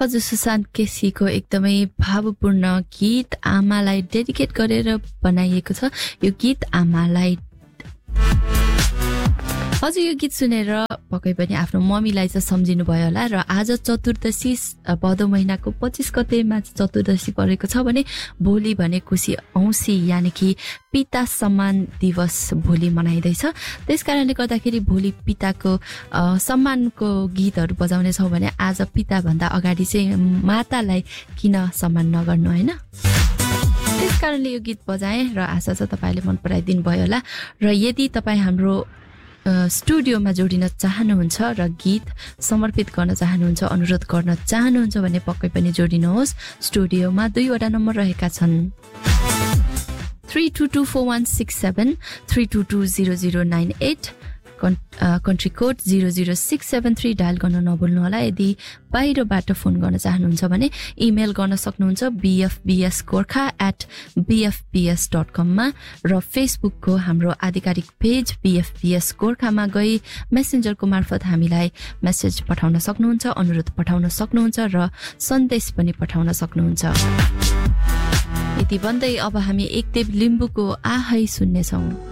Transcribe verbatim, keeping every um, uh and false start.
हजुर सुशान्त केसीको एकदमै भावपूर्ण गीत आमालाई डेडिकेट गरेर बनाइएको छ यो गीत आमालाई हजुर यो गीत सुनेर पक्कै पनि आफ्नो मम्मीलाई चाहिँ सम्झिनु भयो होला र आज चतुर्दशी भदौ महिनाको पच्चीस गतेमा चतुर्दशी परेको छ भने भोलि भने खुसी औँसी यानि कि पिता सम्मान दिवस भोलि मनाइदैछ त्यसकारणले गर्दाखेरि भोलि पिताको सम्मानको गीतहरू बजाउने छौं भने आज पिता भन्दा अगाडि चाहिँ मातालाई किन सम्मान नगर्नु हैन त्यसकारणले यो गीत बजाएँ र आशा छ तपाईले मन पराइदिनु भयो होला र यदि तपाई हाम्रो स्टुडियोमा जोडिन चाहनुहुन्छ र गीत समर्पित गर्न चाहनुहुन्छ अनुरोध गर्न चाहनुहुन्छ भने पक्कै पनि जोडिनुहोस् स्टुडियोमा दुईवटा नम्बर रहेका छन् three two two four one six seven three two two zero zero nine eight country code zero zero six seven three dial गर्न नभुल्नु होला यदि बाहिरबाट फोन गर्न चाहनुहुन्छ भने इमेल गर्न सक्नुहुन्छ b f b s gorkha at b f b s dot com मा र फेसबुकको हाम्रो आधिकारिक page b f b s gorkha मा गई मेसेन्जरको मार्फत हामीलाई मेसेज पठाउन सक्नुहुन्छ अनुरोध पठाउन सक्नुहुन्छ र सन्देश पनि पठाउन सक्नुहुन्छ यति भन्दै अब हामी एकदेव लिम्बुको आहै सुन्ने छौं